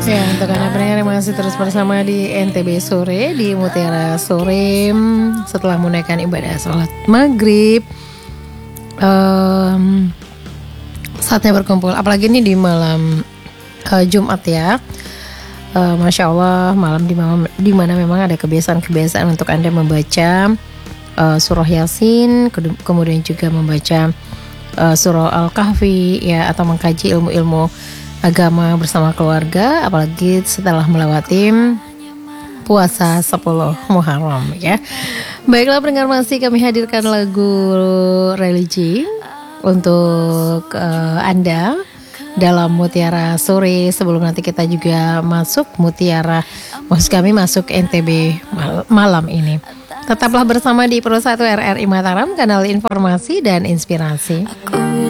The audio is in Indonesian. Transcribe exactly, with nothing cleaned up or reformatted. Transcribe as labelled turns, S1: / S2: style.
S1: Ya, untuk Anda pendengar yang masih terus bersama di N T B Sore, di Mutiara Sore, setelah menunaikan ibadah sholat maghrib, um, saatnya berkumpul. Apalagi ini di malam uh, Jumat ya. Uh, Masya Allah, malam di malam di mana memang ada kebiasaan-kebiasaan untuk Anda membaca uh, surah Yasin, kemudian juga membaca uh, surah Al-Kahfi ya, atau mengkaji ilmu-ilmu agama bersama keluarga, apalagi setelah melewati puasa sepuluh Muharram ya. Baiklah pendengar, masih kami hadirkan lagu religi untuk uh, Anda dalam Mutiara Sore. Sebelum nanti kita juga masuk Mutiara, maksud kami masuk N T B mal- malam ini. Tetaplah bersama di Pro satu R R I Mataram, kanal informasi dan inspirasi.